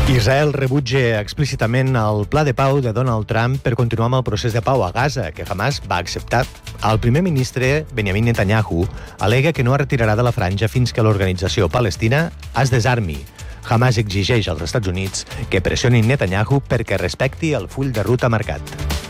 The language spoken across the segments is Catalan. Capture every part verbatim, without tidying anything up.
Israel rebutja explícitament el pla de pau de Donald Trump per continuar amb el procés de pau a Gaza, que Hamas va acceptar. El primer ministre, Benjamin Netanyahu, al·lega que no es retirarà de la franja fins que l'organització palestina es desarmi. Hamas exigeix als Estats Units que pressionin Netanyahu perquè respecti el full de ruta marcat.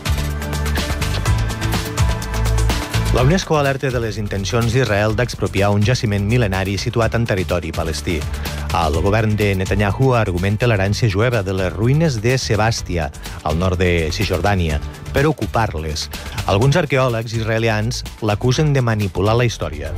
La UNESCO alerta de les intencions d'Israel d'expropiar un jaciment mil·lenari situat en territori palestí. El govern de Netanyahu argumenta l'herència jueva de les ruïnes de Sebàstia, al nord de Cisjordània, per ocupar-les. Alguns arqueòlegs israelians l'acusen de manipular la història.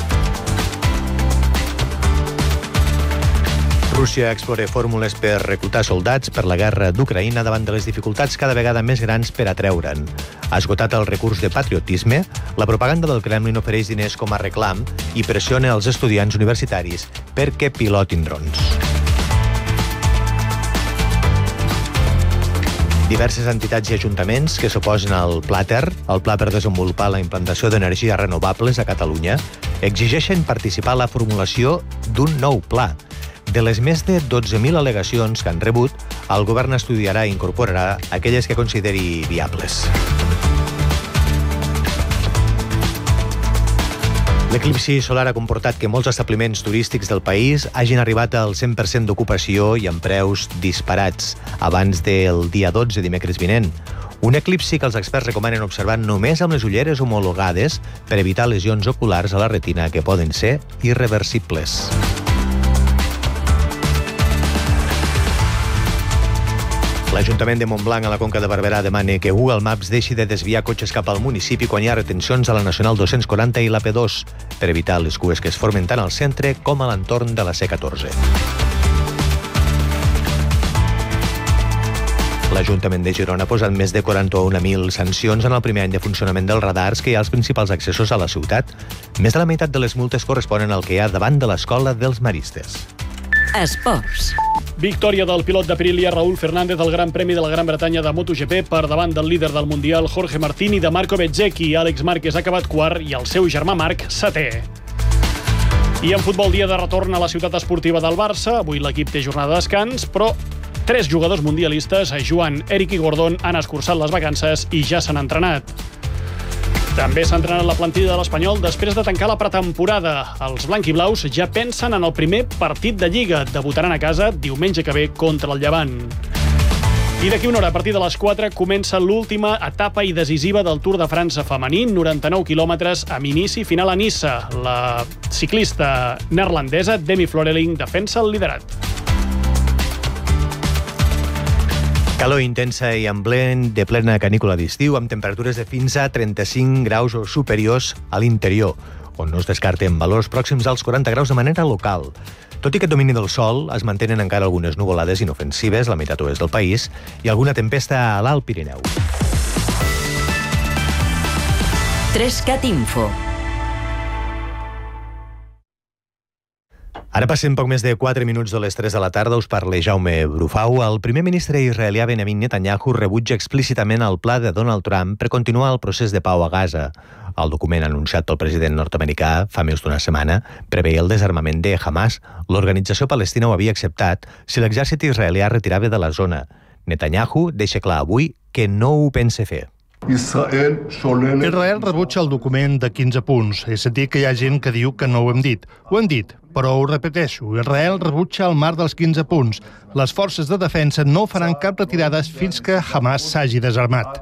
Rússia explora fórmules per reclutar soldats per la guerra d'Ucraïna davant de les dificultats cada vegada més grans per atreure'n. Ha esgotat el recurs de patriotisme, la propaganda del Kremlin ofereix diners com a reclam i pressiona els estudiants universitaris perquè pilotin drons. Diverses entitats i ajuntaments que s'oposen al Plater, el pla per desenvolupar la implantació d'energies renovables a Catalunya, exigeixen participar a la formulació d'un nou pla. De les més de dotze mil al·legacions que han rebut, el govern estudiarà i incorporarà aquelles que consideri viables. L'eclipsi solar ha comportat que molts establiments turístics del país hagin arribat al cent per cent d'ocupació i amb preus disparats abans del dia dotze, dimecres vinent. Un eclipsi que els experts recomanen observar només amb les ulleres homologades per evitar lesions oculars a la retina que poden ser irreversibles. L'Ajuntament de Montblanc a la Conca de Barberà demana que Google Maps deixi de desviar cotxes cap al municipi quan hi ha retencions a la Nacional dos-cents quaranta i la P dos per evitar les cues que es formen tant al centre com a l'entorn de la C catorze. L'Ajuntament de Girona ha posat més de quaranta-un mil sancions en el primer any de funcionament dels radars que hi ha als principals accessos a la ciutat. Més de la meitat de les multes corresponen al que hi ha davant de l'Escola dels Maristes. Esports. Victòria del pilot d'Aprilia Raúl Fernández al Gran Premi de la Gran Bretanya de MotoGP per davant del líder del Mundial Jorge Martín i de Marco Bezzecchi. Àlex Márquez ha acabat quart i el seu germà Marc setè. I en futbol, dia de retorn a la ciutat esportiva del Barça. Avui l'equip té jornada de descans, però tres jugadors mundialistes, Joan, Eric i Gordon, han escurçat les vacances i ja s'han entrenat. També s'ha entrenat la plantilla de l'Espanyol després de tancar la pretemporada. Els blanquiblaus ja pensen en el primer partit de Lliga. Debutaran a casa diumenge que ve contra el Llevant. I d'aquí una hora, a partir de les quatre, comença l'última etapa i decisiva del Tour de França femení, noranta-nou quilòmetres amb inici final a Niça. La ciclista neerlandesa Demi Floreling defensa el liderat. Calor intensa i en plen de plena canícula d'estiu, amb temperatures de fins a trenta-cinc graus o superiors a l'interior, on no es descarten valors pròxims als quaranta graus de manera local. Tot i que domini del sol, es mantenen encara algunes nuvolades inofensives a la meitat oest del país i alguna tempesta a l'Alt Pirineu. Trescat Info. Ara passem poc més de quatre minuts de les tres de la tarda. Us parla Jaume Brufau. El primer ministre israelià Benjamin Netanyahu rebutja explícitament el pla de Donald Trump per continuar el procés de pau a Gaza. El document anunciat pel president nord-americà fa més d'una setmana preveia el desarmament de Hamas. L'organització palestina ho havia acceptat si l'exèrcit israelià retirava de la zona. Netanyahu deixa clar avui que no ho pensa fer. Israel rebutja el document de quinze punts. He sentit que hi ha gent que diu que no ho hem dit. Ho hem dit, però ho repeteixo. Israel rebutja el marc dels quinze punts. Les forces de defensa no faran cap retirada fins que Hamas s'hagi desarmat.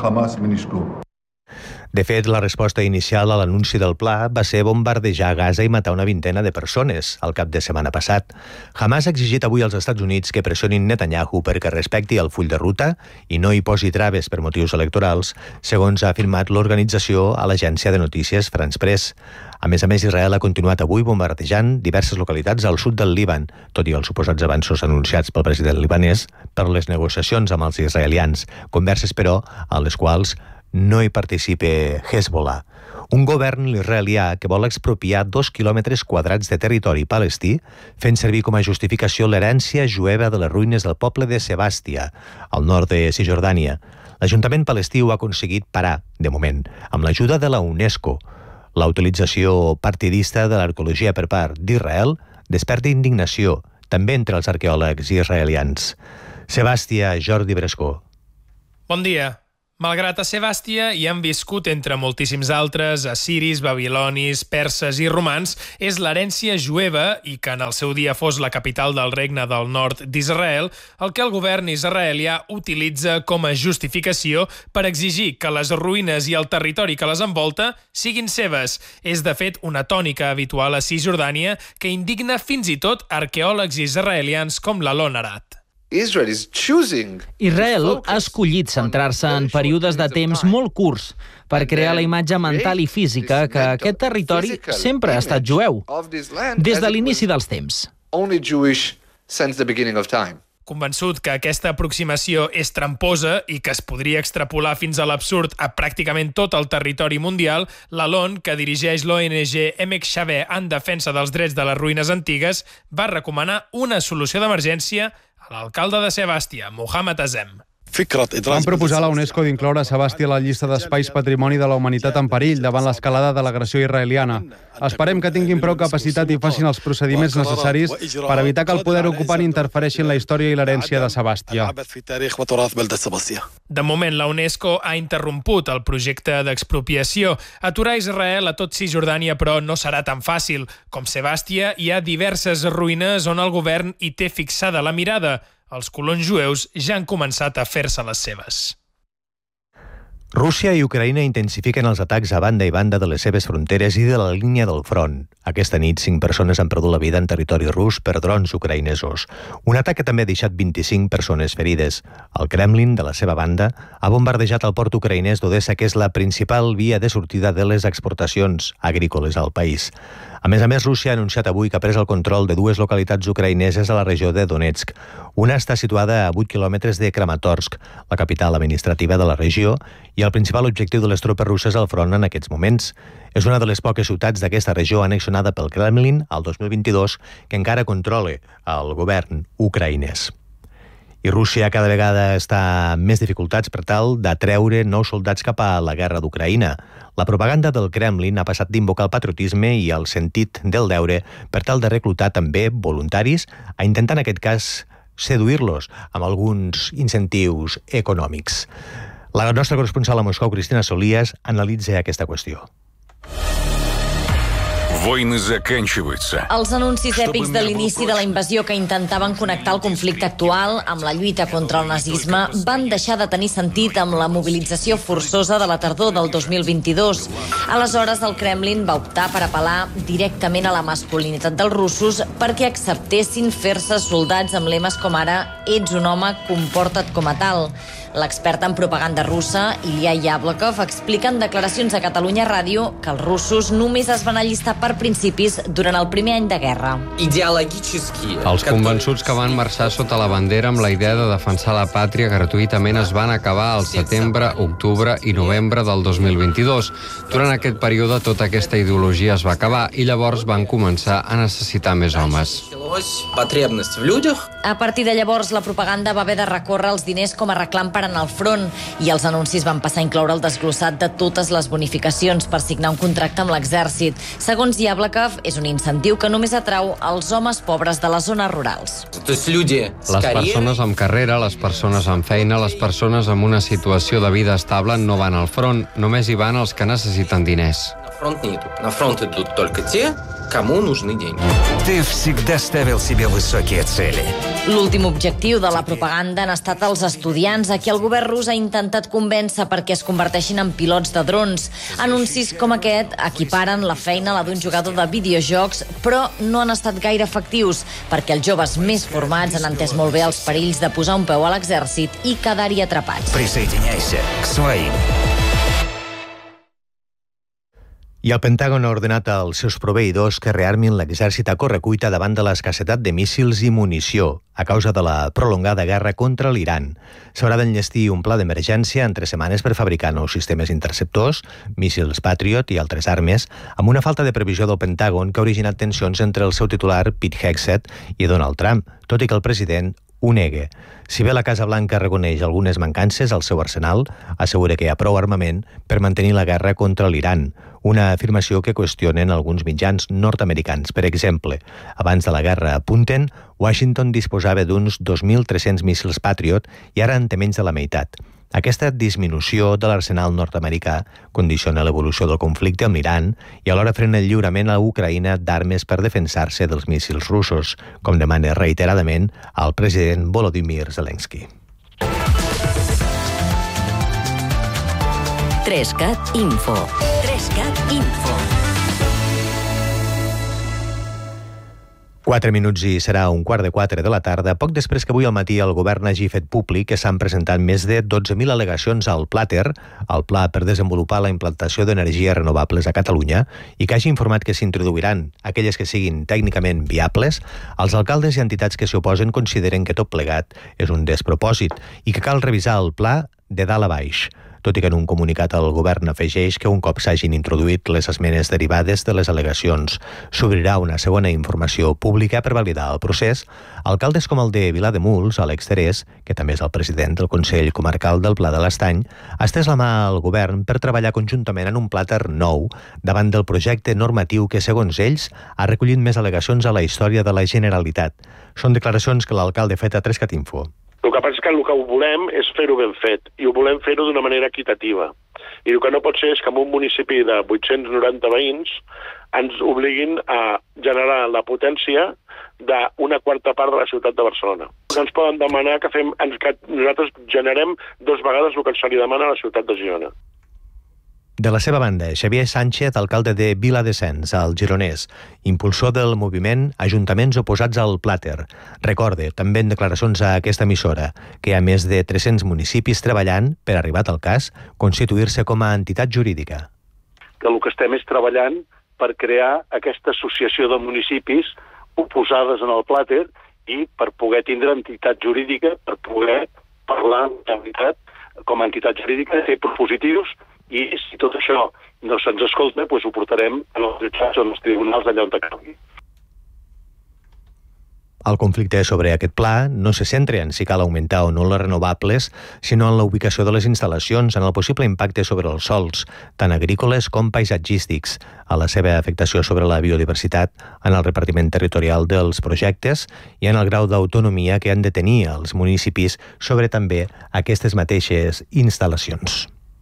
De fet, la resposta inicial a l'anunci del pla va ser bombardejar Gaza i matar una vintena de persones al cap de setmana passat. Hamas ha exigit avui als Estats Units que pressionin Netanyahu perquè respecti el full de ruta i no hi posi traves per motius electorals, segons ha afirmat l'organització a l'agència de notícies France Press. A més a més, Israel ha continuat avui bombardejant diverses localitats al sud del Líban, tot i els suposats avanços anunciats pel president libanès per les negociacions amb els israelians, converses, però, a les quals no hi participa Hezbollah, un govern israelià que vol expropiar dos quilòmetres quadrats de territori palestí, fent servir com a justificació l'herència jueva de les ruïnes del poble de Sebàstia, al nord de Cisjordània. L'Ajuntament palestí ho ha aconseguit parar, de moment, amb l'ajuda de la UNESCO. La utilització partidista de l'arqueologia per part d'Israel desperta indignació, també entre els arqueòlegs israelians. Sebàstia, Jordi Brescó. Bon dia. Malgrat a Sebàstia hi han viscut entre moltíssims altres assiris, babilonis, perses i romans, és l'herència jueva i que en el seu dia fos la capital del regne del nord d'Israel, el que el govern israelià utilitza com a justificació per exigir que les ruïnes i el territori que les envolta siguin seves. És, de fet, una tònica habitual a Cisjordània que indigna fins i tot arqueòlegs israelians com l'Alon Arat. Israel ha escollit centrar-se en períodes de temps molt curts per crear la imatge mental i física que aquest territori sempre ha estat jueu, des de l'inici dels temps. Convençut que aquesta aproximació és tramposa i que es podria extrapolar fins a l'absurd a pràcticament tot el territori mundial, l'Alon, que dirigeix l'O N G Emek Shaveh en defensa dels drets de les ruïnes antigues, va recomanar una solució d'emergència a l'alcalde de Sebàstia, Mohamed Azem. Van proposar a la UNESCO d'incloure Sebàstia a la llista d'espais patrimoni de la humanitat en perill davant l'escalada de l'agressió israeliana. Esperem que tinguin prou capacitat i facin els procediments necessaris per evitar que el poder ocupant interfereixi en la història i l'herència de Sebàstia. De moment, la UNESCO ha interromput el projecte d'expropiació. Aturar Israel a tot Cisjordània, però, no serà tan fàcil. Com Sebàstia, hi ha diverses ruïnes on el govern hi té fixada la mirada. Els colons jueus ja han començat a fer-se les seves. Rússia i Ucraïna intensifiquen els atacs a banda i banda de les seves fronteres i de la línia del front. Aquesta nit, cinc persones han perdut la vida en territori rus per drons ucraïnesos. Un atac que també ha deixat vint-i-cinc persones ferides. El Kremlin, de la seva banda, ha bombardejat el port ucraïnès d'Odessa, que és la principal via de sortida de les exportacions agrícoles al país. A més a més, Rússia ha anunciat avui que ha pres el control de dues localitats ucraïneses a la regió de Donetsk. Una està situada a vuit quilòmetres de Kramatorsk, la capital administrativa de la regió, i el principal objectiu de les tropes russes al front en aquests moments. És una de les poques ciutats d'aquesta regió annexionada pel Kremlin al dos mil vint-i-dos que encara controla el govern ucraïnès. I Rússia cada vegada està amb més dificultats per tal d'atreure nous soldats cap a la guerra d'Ucraïna. La propaganda del Kremlin ha passat d'invocar el patriotisme i el sentit del deure per tal de reclutar també voluntaris a intentar en aquest cas seduir-los amb alguns incentius econòmics. La nostra corresponsal a Moscou, Cristina Solías, analitza aquesta qüestió. Els anuncis èpics de l'inici de la invasió que intentaven connectar el conflicte actual amb la lluita contra el nazisme van deixar de tenir sentit amb la mobilització forçosa de la tardor del dos mil vint-i-dos. Aleshores, el Kremlin va optar per apel·lar directament a la masculinitat dels russos perquè acceptessin fer-se soldats amb lemes com ara «Ets un home, comporta't com a tal». L'expert en propaganda russa, Ilya Yablokov, explica en declaracions a Catalunya Ràdio que els russos només es van allistar per principis durant el primer any de guerra. Els convençuts que van marxar sota la bandera amb la idea de defensar la pàtria gratuïtament es van acabar al setembre, octubre i novembre del dos mil vint-i-dos. Durant aquest període tota aquesta ideologia es va acabar i llavors van començar a necessitar més homes. A partir de llavors, la propaganda va haver de recórrer els diners com a reclam per anar al front i els anuncis van passar a incloure el desglossat de totes les bonificacions per signar un contracte amb l'exèrcit. Segons Yablokov, és un incentiu que només atrau els homes pobres de les zones rurals. Les persones amb carrera, les persones amb feina, les persones amb una situació de vida estable no van al front, només hi van els que necessiten diners. На фронт идут только те, кому нужны деньги. Ты всегда ставил себе высокие цели. L'últim objectiu de la propaganda han estat els estudiants a qui el govern rus ha intentat convèncer perquè es converteixin en pilots de drons. Anuncis com aquest equiparen la feina a la d'un jugador de videojocs, però no han estat gaire efectius perquè els joves més formats han entès molt bé els perills de posar un peu a l'exèrcit i quedar-hi atrapats. Присоединяйся к своим. I el Pentàgon ha ordenat als seus proveïdors que rearmin l'exèrcit a correcuita davant de l'escassetat de míssils i munició a causa de la prolongada guerra contra l'Iran. S'haurà d'enllestir un pla d'emergència en tres setmanes per fabricar nous sistemes interceptors, míssils Patriot i altres armes, amb una falta de previsió del Pentàgon que ha originat tensions entre el seu titular, Pete Hegseth, i Donald Trump, tot i que el president ho nega. Si bé la Casa Blanca reconeix algunes mancances al seu arsenal, assegura que hi ha prou armament per mantenir la guerra contra l'Iran, una afirmació que qüestionen alguns mitjans nord-americans. Per exemple, abans de la guerra, apunten, Washington disposava d'uns dos mil tres-cents míssils Patriot i ara en té menys de la meitat. Aquesta disminució de l'arsenal nord-americà condiciona l'evolució del conflicte amb l'Iran i alhora frena el lliurament a Ucraïna d'armes per defensar-se dels míssils russos, com demana reiteradament el president Volodymyr Zelensky. Trescat Info. Trescat Info. Quatre minuts i serà un quart de quatre de la tarda, poc després que avui al matí el govern hagi fet públic que s'han presentat més de dotze mil al·legacions al Plater, el pla per desenvolupar la implantació d'energies renovables a Catalunya, i que hagi informat que s'introduiran aquelles que siguin tècnicament viables, els alcaldes i entitats que s'hi oposen consideren que tot plegat és un despropòsit i que cal revisar el pla de dalt a baix. Tot i que en un comunicat el govern afegeix que un cop s'hagin introduït les esmenes derivades de les al·legacions s'obrirà una segona informació pública per validar el procés, alcaldes com el de Vilademuls, Àlex Terés, que també és el president del Consell Comarcal del Pla de l'Estany, ha estès la mà al govern per treballar conjuntament en un plàter nou davant del projecte normatiu que, segons ells, ha recollit més al·legacions a la història de la Generalitat. Són declaracions que l'alcalde ha fet a Trescat Info. El que passa és que el que volem és fer-ho ben fet, i ho volem fer-ho d'una manera equitativa. I el que no pot ser és que en un municipi de vuit-cents noranta veïns ens obliguin a generar la potència d'una quarta part de la ciutat de Barcelona. Ens poden demanar que, fem, que nosaltres generem dues vegades el que se li demana a la ciutat de Girona. De la seva banda, Xavier Sánchez, alcalde de Viladescens, al Gironès, impulsor del moviment Ajuntaments Oposats al Plàter. Recorde, també en declaracions a aquesta emissora, que hi ha més de tres-cents municipis treballant per, arribat al cas, constituir-se com a entitat jurídica. Que el que estem és treballant per crear aquesta associació de municipis oposades en el Plàter i per poder tindre entitat jurídica, per poder parlar com a entitat jurídica, fer propositius. I si tot això no se'ns escolta, doncs ho portarem en els jutjats o en els tribunals allà on calgui. El conflicte sobre aquest pla no se centra en si cal augmentar o no les renovables, sinó en la ubicació de les instal·lacions, en el possible impacte sobre els sòls, tant agrícoles com paisatgístics, a la seva afectació sobre la biodiversitat, en el repartiment territorial dels projectes i en el grau d'autonomia que han de tenir els municipis sobre també aquestes mateixes instal·lacions.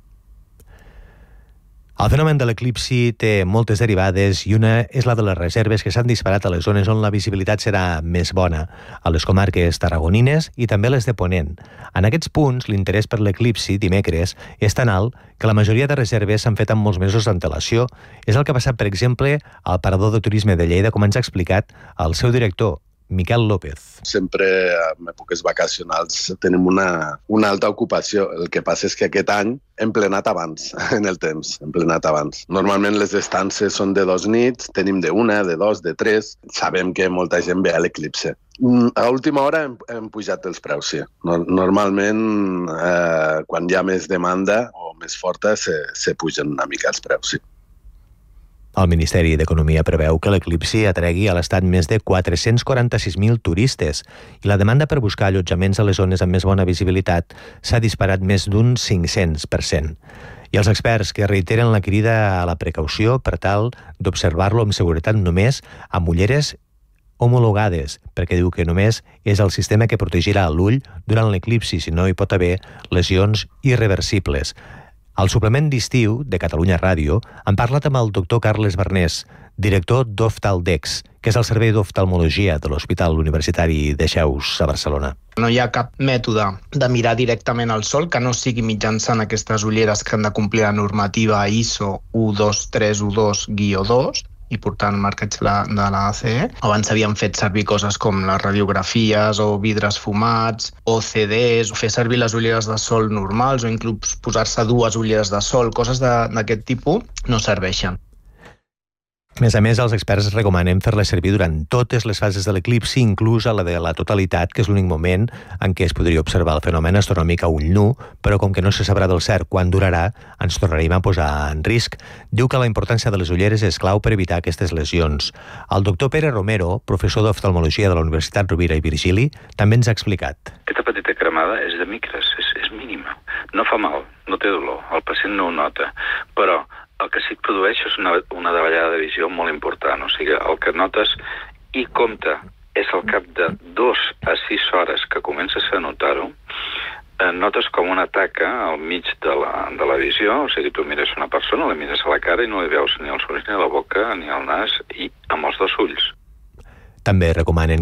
El fenomen de l'eclipsi té moltes derivades i una és la de les reserves que s'han disparat a les zones on la visibilitat serà més bona, a les comarques tarragonines i també les de Ponent. En aquests punts, l'interès per l'eclipsi dimecres és tan alt que la majoria de reserves s'han fet amb molts mesos d'antelació. És el que ha passat, per exemple, al Parador de Turisme de Lleida, com ens ha explicat el seu director, Miquel López. Sempre en èpoques vacacionals tenim una, una alta ocupació. El que passa és que aquest any hem plenat abans en el temps, hem plenat abans. Normalment les estances són de dos nits, tenim de una, de dos, de tres. Sabem que molta gent ve a l'eclipse. A última hora hem, hem pujat els preus, sí. Normalment, eh, quan hi ha més demanda o més forta, se, se pugen una mica els preus, sí. El Ministeri d'Economia preveu que l'eclipsi atregui a l'estat més de quatre-cents quaranta-sis mil turistes i la demanda per buscar allotjaments a les zones amb més bona visibilitat s'ha disparat més d'un cinc-cents per cent. I els experts que reiteren la crida a la precaució per tal d'observar-lo amb seguretat només amb ulleres homologades, perquè diu que només és el sistema que protegirà l'ull durant l'eclipsi, si no hi pot haver lesions irreversibles. Al suplement d'estiu de Catalunya Ràdio han parlat amb el doctor Carles Barnés, director d'Oftaldex, que és el servei d'oftalmologia de l'Hospital Universitari de Xeus a Barcelona. No hi ha cap mètode de mirar directament al sol que no sigui mitjançant aquestes ulleres que han de complir la normativa I S O u dos tres u dos guió dos i portant marcatge de la A C E. Abans s'havien fet servir coses com les radiografies o vidres fumats o C Ds, o fer servir les ulleres de sol normals o inclús posar-se dues ulleres de sol, coses d'aquest tipus no serveixen. A més a més, els experts recomanen fer-la servir durant totes les fases de l'eclipsi, inclús a la de la totalitat, que és l'únic moment en què es podria observar el fenomen astronòmic a ull nu, però com que no se sabrà del cert quan durarà, ens tornaríem a posar en risc. Diu que la importància de les ulleres és clau per evitar aquestes lesions. El doctor Pere Romero, professor d'oftalmologia de la Universitat Rovira i Virgili, també ens ha explicat. Aquesta petita cremada és de micres, és, és mínima. No fa mal, no té dolor, el pacient no ho nota, però el que sí que produeix és una, una davallada de visió molt important. O sigui, el que notes i compta és al cap de dos a sis hores que comences a notar-ho, eh, notes com una taca al mig de la, de la visió. O sigui, tu mires una persona, la mires a la cara i no li veus ni els ulls, ni la boca, ni el nas, i amb els dos ulls. També recomanen